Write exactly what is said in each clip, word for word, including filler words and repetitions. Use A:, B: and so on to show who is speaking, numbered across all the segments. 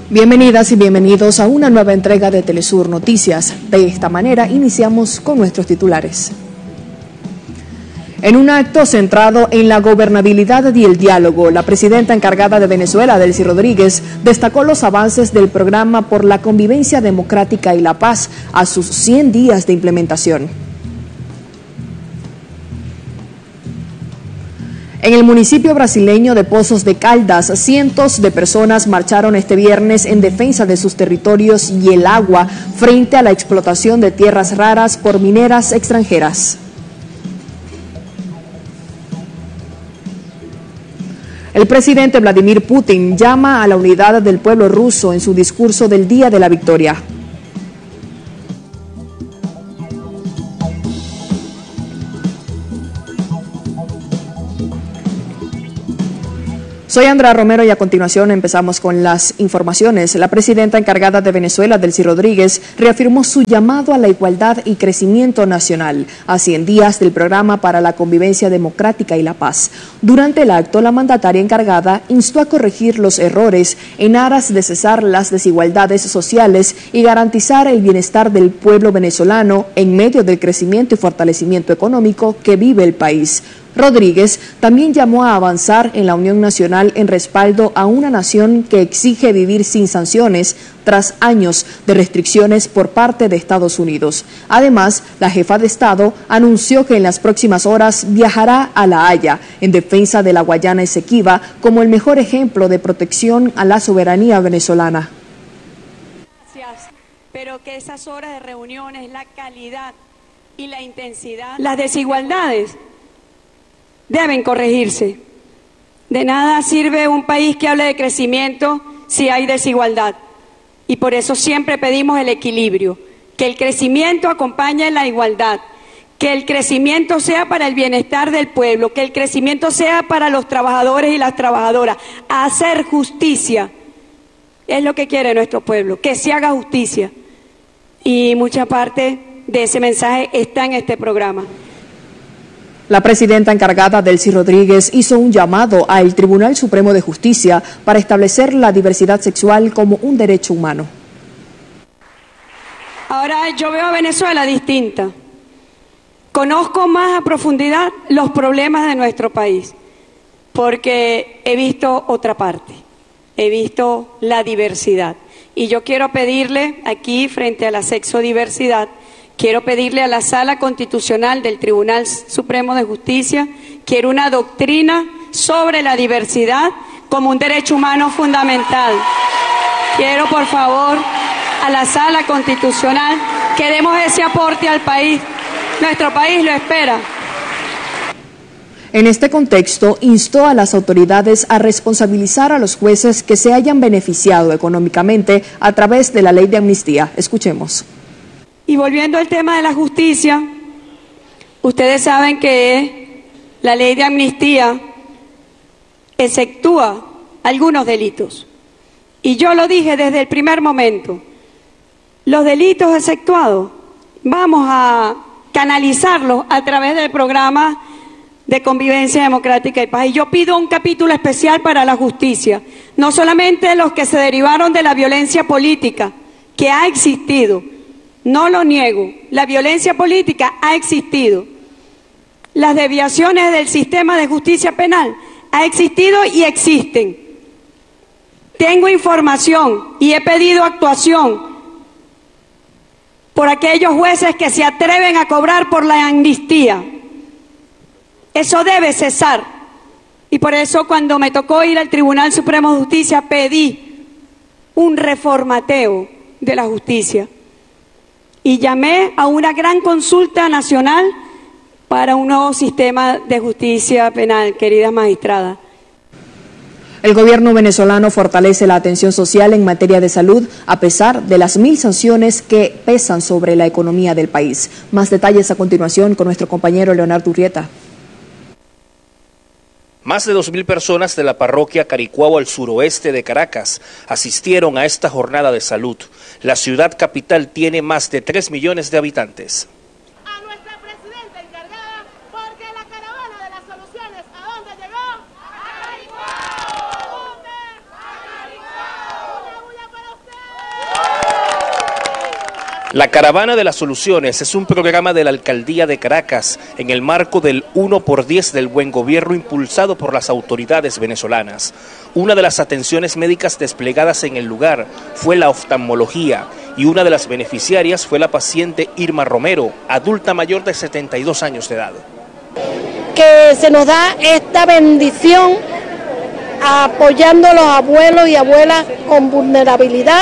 A: Bienvenidas y bienvenidos a una nueva entrega de Telesur Noticias. De esta manera iniciamos con nuestros titulares. En un acto centrado en la gobernabilidad y el diálogo, la presidenta encargada de Venezuela, Delcy Rodríguez, destacó los avances del programa por la convivencia democrática y la paz a sus cien días de implementación. En el municipio brasileño de Pozos de Caldas, cientos de personas marcharon este viernes en defensa de sus territorios y el agua frente a la explotación de tierras raras por mineras extranjeras. El presidente Vladimir Putin llama a la unidad del pueblo ruso en su discurso del Día de la Victoria. Soy Andrea Romero y a continuación empezamos con las informaciones. La presidenta encargada de Venezuela, Delcy Rodríguez, reafirmó su llamado a la igualdad y crecimiento nacional a cien días del programa para la convivencia democrática y la paz. Durante el acto, la mandataria encargada instó a corregir los errores en aras de cesar las desigualdades sociales y garantizar el bienestar del pueblo venezolano en medio del crecimiento y fortalecimiento económico que vive el país. Rodríguez también llamó a avanzar en la Unión Nacional en respaldo a una nación que exige vivir sin sanciones tras años de restricciones por parte de Estados Unidos. Además, la jefa de Estado anunció que en las próximas horas viajará a La Haya en defensa de la Guayana Esequiba como el mejor ejemplo de protección a la soberanía venezolana.
B: Gracias, pero que esas horas de reuniones, la calidad y la intensidad, las desigualdades deben corregirse. De nada sirve un país que hable de crecimiento si hay desigualdad. Y por eso siempre pedimos el equilibrio, que el crecimiento acompañe la igualdad, que el crecimiento sea para el bienestar del pueblo, que el crecimiento sea para los trabajadores y las trabajadoras. Hacer justicia es lo que quiere nuestro pueblo, que se haga justicia. Y mucha parte de ese mensaje está en este programa.
A: La presidenta encargada, Delcy Rodríguez, hizo un llamado al Tribunal Supremo de Justicia para establecer la diversidad sexual como un derecho humano.
B: Ahora yo veo a Venezuela distinta. Conozco más a profundidad los problemas de nuestro país, porque he visto otra parte, he visto la diversidad. Y yo quiero pedirle aquí, frente a la sexodiversidad, quiero pedirle a la Sala Constitucional del Tribunal Supremo de Justicia, quiero una doctrina sobre la diversidad como un derecho humano fundamental. Quiero, por favor, a la Sala Constitucional que demos ese aporte al país. Nuestro país lo espera.
A: En este contexto, instó a las autoridades a responsabilizar a los jueces que se hayan beneficiado económicamente a través de la ley de amnistía. Escuchemos.
B: Y volviendo al tema de la justicia, ustedes saben que la ley de amnistía exceptúa algunos delitos. Y yo lo dije desde el primer momento, los delitos exceptuados vamos a canalizarlos a través del programa de convivencia democrática y paz. Y yo pido un capítulo especial para la justicia, no solamente los que se derivaron de la violencia política que ha existido. No lo niego, la violencia política ha existido. Las desviaciones del sistema de justicia penal ha existido y existen. Tengo información y he pedido actuación por aquellos jueces que se atreven a cobrar por la amnistía. Eso debe cesar. Y por eso cuando me tocó ir al Tribunal Supremo de Justicia pedí un reformateo de la justicia. Y llamé a una gran consulta nacional para un nuevo sistema de justicia penal, queridas magistradas.
A: El gobierno venezolano fortalece la atención social en materia de salud a pesar de las mil sanciones que pesan sobre la economía del país. Más detalles a continuación con nuestro compañero Leonardo Urrieta.
C: Más de dos mil personas de la parroquia Caricuao al suroeste de Caracas asistieron a esta jornada de salud. La ciudad capital tiene más de tres millones de habitantes.
D: A nuestra presidenta encargada, porque la caravana de las soluciones, ¿a dónde llegó? ¡A Caricuao! ¿A dónde? ¡A Caricuao! Una bulla para
C: La Caravana de las Soluciones es un programa de la Alcaldía de Caracas en el marco del uno por diez del buen gobierno impulsado por las autoridades venezolanas. Una de las atenciones médicas desplegadas en el lugar fue la oftalmología y una de las beneficiarias fue la paciente Irma Romero, adulta mayor de setenta y dos años de edad.
E: Que se nos da esta bendición apoyando a los abuelos y abuelas con vulnerabilidad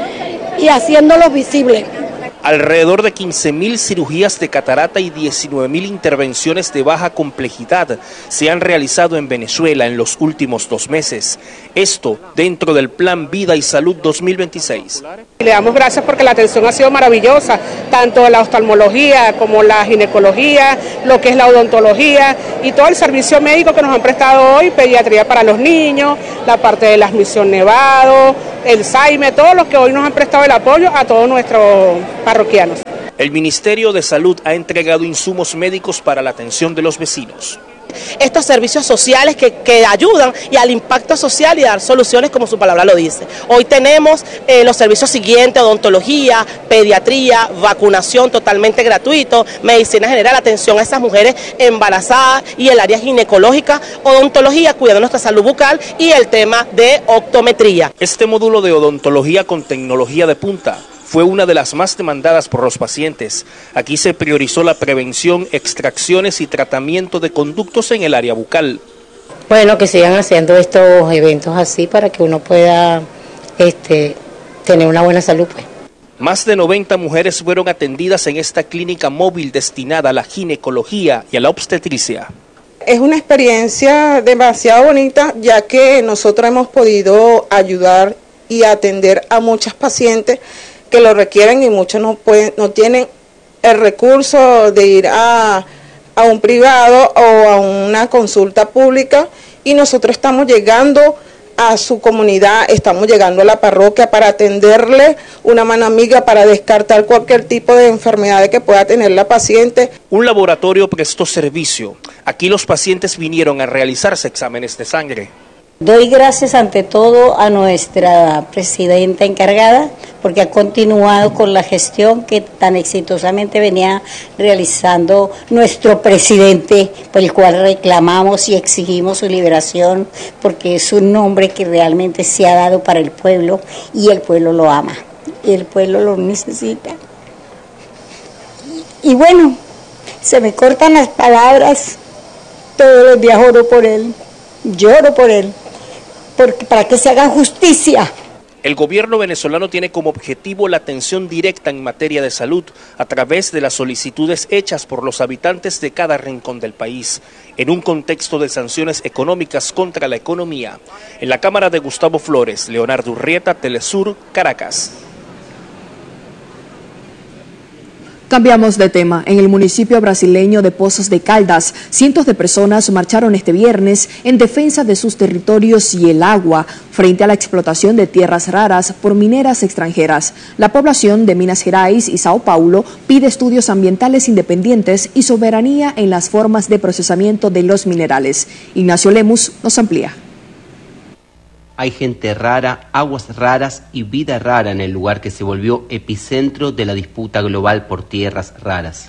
E: y haciéndolos visibles.
C: Alrededor de quince mil cirugías de catarata y diecinueve mil intervenciones de baja complejidad se han realizado en Venezuela en los últimos dos meses. Esto dentro del Plan Vida y Salud dos mil veintiséis.
F: Le damos gracias porque la atención ha sido maravillosa, tanto la oftalmología como la ginecología, lo que es la odontología y todo el servicio médico que nos han prestado hoy, pediatría para los niños, la parte de la admisión Nevado, el SAIME, todos los que hoy nos han prestado el apoyo a todos nuestros parroquianos.
C: El Ministerio de Salud ha entregado insumos médicos para la atención de los vecinos.
G: Estos servicios sociales que, que ayudan y al impacto social y dar soluciones como su palabra lo dice. Hoy tenemos eh, los servicios siguientes: odontología, pediatría, vacunación totalmente gratuito, medicina general, atención a esas mujeres embarazadas y el área ginecológica, odontología, cuidando nuestra salud bucal y el tema de optometría.
C: Este módulo de odontología con tecnología de punta fue una de las más demandadas por los pacientes. Aquí se priorizó la prevención, extracciones y tratamiento de conductos en el área bucal.
H: Bueno, que sigan haciendo estos eventos así para que uno pueda este, tener una buena salud, pues.
C: Más de noventa mujeres fueron atendidas en esta clínica móvil destinada a la ginecología y a la obstetricia.
I: Es una experiencia demasiado bonita, ya que nosotros hemos podido ayudar y atender a muchas pacientes que lo requieren y muchos no pueden, no tienen el recurso de ir a, a un privado o a una consulta pública, y nosotros estamos llegando a su comunidad, estamos llegando a la parroquia para atenderle una mano amiga, para descartar cualquier tipo de enfermedad que pueda tener la paciente.
C: Un laboratorio prestó servicio. Aquí los pacientes vinieron a realizarse exámenes de sangre.
H: Doy gracias ante todo a nuestra presidenta encargada porque ha continuado con la gestión que tan exitosamente venía realizando nuestro presidente, por el cual reclamamos y exigimos su liberación, porque es un hombre que realmente se ha dado para el pueblo y el pueblo lo ama, y el pueblo lo necesita. Y bueno, se me cortan las palabras, todos los días oro por él, lloro por él. Porque para que se haga justicia.
C: El gobierno venezolano tiene como objetivo la atención directa en materia de salud a través de las solicitudes hechas por los habitantes de cada rincón del país, en un contexto de sanciones económicas contra la economía. En la cámara de Gustavo Flores, Leonardo Urrieta, Telesur, Caracas.
A: Cambiamos de tema. En el municipio brasileño de Pozos de Caldas, cientos de personas marcharon este viernes en defensa de sus territorios y el agua frente a la explotación de tierras raras por mineras extranjeras. La población de Minas Gerais y Sao Paulo pide estudios ambientales independientes y soberanía en las formas de procesamiento de los minerales. Ignacio Lemus nos amplía.
J: Hay gente rara, aguas raras y vida rara en el lugar que se volvió epicentro de la disputa global por tierras raras.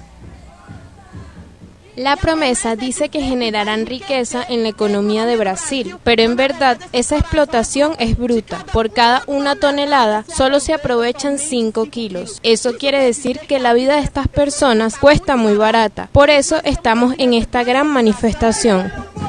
K: La promesa dice que generarán riqueza en la economía de Brasil, pero en verdad esa explotación es bruta. Por cada una tonelada solo se aprovechan cinco kilos. Eso quiere decir que la vida de estas personas cuesta muy barata. Por eso estamos en esta gran manifestación.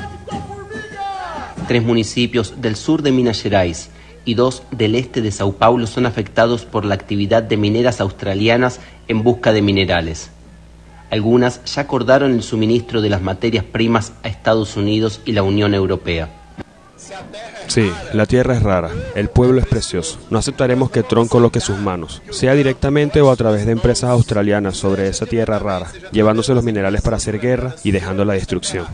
J: Tres municipios del sur de Minas Gerais y dos del este de Sao Paulo son afectados por la actividad de mineras australianas en busca de minerales. Algunas ya acordaron el suministro de las materias primas a Estados Unidos y la Unión Europea.
L: Sí, la tierra es rara, el pueblo es precioso. No aceptaremos que Trump coloque sus manos, sea directamente o a través de empresas australianas, sobre esa tierra rara, llevándose los minerales para hacer guerra y dejando la destrucción.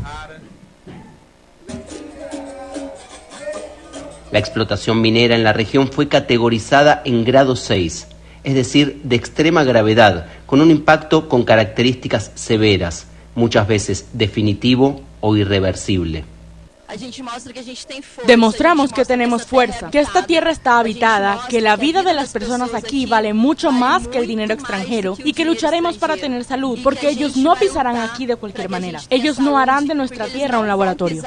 J: La explotación minera en la región fue categorizada en grado seis, es decir, de extrema gravedad, con un impacto con características severas, muchas veces definitivo o irreversible.
M: Demostramos que tenemos fuerza, que esta tierra está habitada, que la vida de las personas aquí vale mucho más que el dinero extranjero y que lucharemos para tener salud, porque ellos no pisarán aquí de cualquier manera. Ellos no harán de nuestra tierra un laboratorio.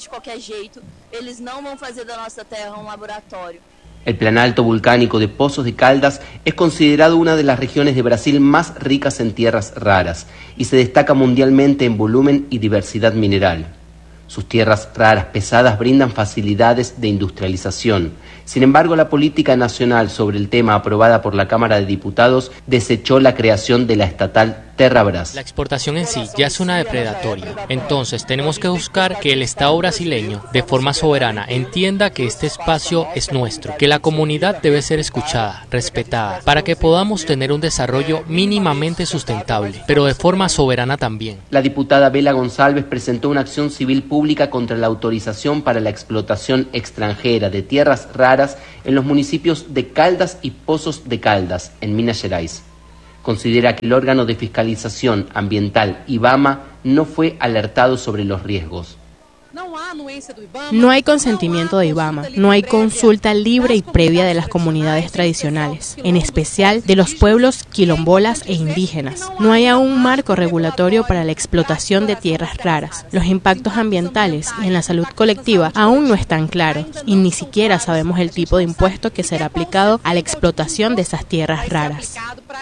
J: El planalto volcánico de Pozos de Caldas es considerado una de las regiones de Brasil más ricas en tierras raras y se destaca mundialmente en volumen y diversidad mineral. Sus tierras raras pesadas brindan facilidades de industrialización. Sin embargo, la política nacional sobre el tema aprobada por la Cámara de Diputados desechó la creación de la estatal Terrabras.
N: La exportación en sí ya es una depredatoria. Entonces tenemos que buscar que el Estado brasileño, de forma soberana, entienda que este espacio es nuestro, que la comunidad debe ser escuchada, respetada, para que podamos tener un desarrollo mínimamente sustentable, pero de forma soberana también.
J: La diputada Bela González presentó una acción civil pública contra la autorización para la explotación extranjera de tierras raras en los municipios de Caldas y Pozos de Caldas, en Minas Gerais. Considera que el órgano de fiscalización ambiental IBAMA no fue alertado sobre los riesgos.
K: No hay consentimiento de IBAMA, no hay consulta libre y previa de las comunidades tradicionales, en especial de los pueblos quilombolas e indígenas. No hay aún un marco regulatorio para la explotación de tierras raras. Los impactos ambientales y en la salud colectiva aún no están claros y ni siquiera sabemos el tipo de impuesto que será aplicado a la explotación de esas tierras raras.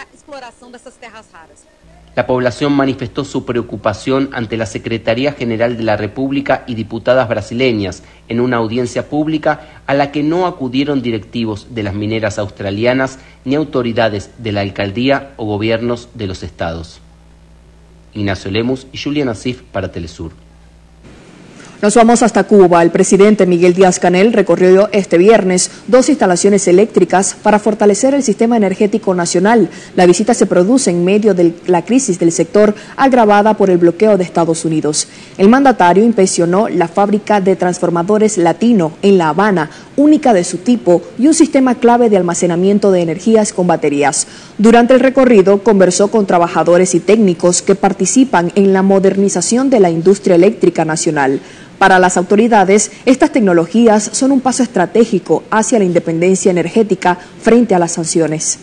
J: La población manifestó su preocupación ante la Secretaría General de la República y diputadas brasileñas en una audiencia pública a la que no acudieron directivos de las mineras australianas ni autoridades de la alcaldía o gobiernos de los estados. Ignacio Lemus y Julián Asif para Telesur.
A: Nos vamos hasta Cuba. El presidente Miguel Díaz-Canel recorrió este viernes dos instalaciones eléctricas para fortalecer el sistema energético nacional. La visita se produce en medio de la crisis del sector agravada por el bloqueo de Estados Unidos. El mandatario inspeccionó la fábrica de transformadores Latino en La Habana, única de su tipo, y un sistema clave de almacenamiento de energías con baterías. Durante el recorrido conversó con trabajadores y técnicos que participan en la modernización de la industria eléctrica nacional. Para las autoridades, estas tecnologías son un paso estratégico hacia la independencia energética frente a las sanciones.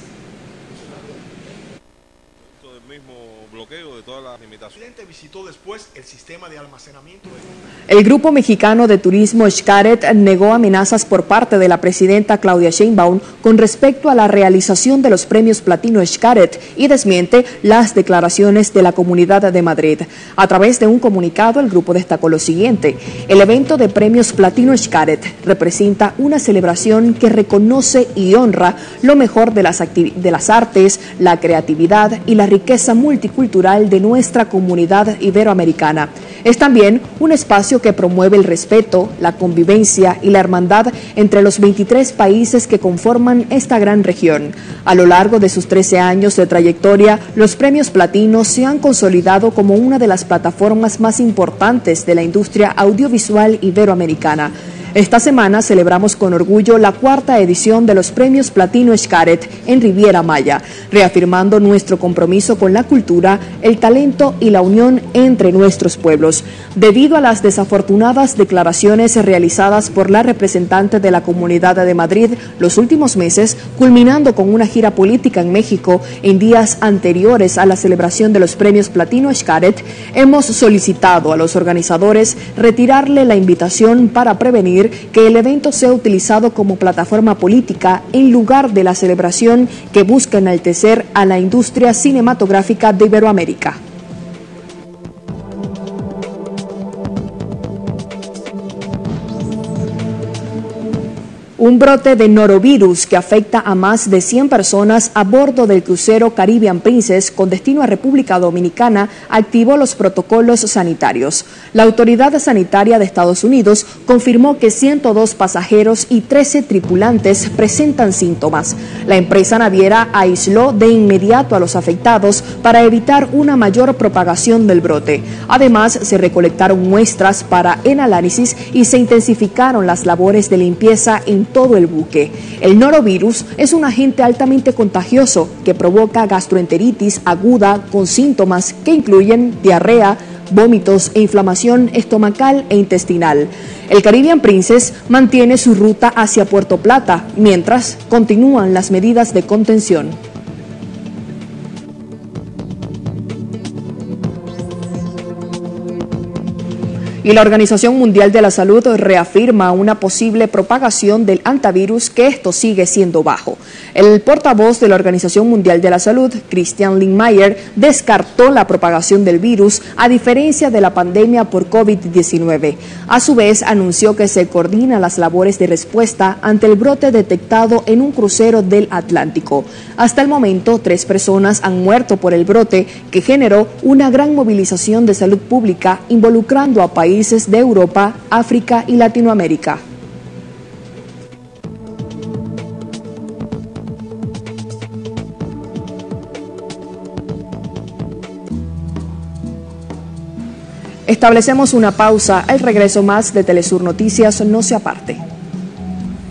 O: El presidente visitó después el sistema de almacenamiento de...
A: El Grupo Mexicano de Turismo Xcaret negó amenazas por parte de la presidenta Claudia Sheinbaum con respecto a la realización de los premios Platino Xcaret y desmiente las declaraciones de la Comunidad de Madrid. A través de un comunicado, el grupo destacó lo siguiente: el evento de premios Platino Xcaret representa una celebración que reconoce y honra lo mejor de las, de las artes, la creatividad y la riqueza multicultural de nuestra comunidad iberoamericana. Es también un espacio que promueve el respeto, la convivencia y la hermandad entre los veintitrés países que conforman esta gran región. A lo largo de sus trece años de trayectoria, los premios Platino se han consolidado como una de las plataformas más importantes de la industria audiovisual iberoamericana. Esta semana celebramos con orgullo la cuarta edición de los premios Platino Xcaret en Riviera Maya, reafirmando nuestro compromiso con la cultura, el talento y la unión entre nuestros pueblos. Debido a las desafortunadas declaraciones realizadas por la representante de la Comunidad de Madrid los últimos meses, culminando con una gira política en México en días anteriores a la celebración de los premios Platino Xcaret, hemos solicitado a los organizadores retirarle la invitación para prevenir que el evento sea utilizado como plataforma política en lugar de la celebración que busca enaltecer a la industria cinematográfica de Iberoamérica. Un brote de norovirus que afecta a más de cien personas a bordo del crucero Caribbean Princess con destino a República Dominicana activó los protocolos sanitarios. La autoridad sanitaria de Estados Unidos confirmó que ciento dos pasajeros y trece tripulantes presentan síntomas. La empresa naviera aisló de inmediato a los afectados para evitar una mayor propagación del brote. Además, se recolectaron muestras para el análisis y se intensificaron las labores de limpieza en todo el buque. El norovirus es un agente altamente contagioso que provoca gastroenteritis aguda con síntomas que incluyen diarrea, vómitos e inflamación estomacal e intestinal. El Caribbean Princess mantiene su ruta hacia Puerto Plata, mientras continúan las medidas de contención. Y la Organización Mundial de la Salud reafirma una posible propagación del hantavirus, que esto sigue siendo bajo. El portavoz de la Organización Mundial de la Salud, Christian Lindmeier, descartó la propagación del virus a diferencia de la pandemia por COVID diecinueve. A su vez, anunció que se coordinan las labores de respuesta ante el brote detectado en un crucero del Atlántico. Hasta el momento, tres personas han muerto por el brote, que generó una gran movilización de salud pública involucrando a países de Europa, África y Latinoamérica. Establecemos una pausa. Al regreso más de Telesur Noticias, no se aparte.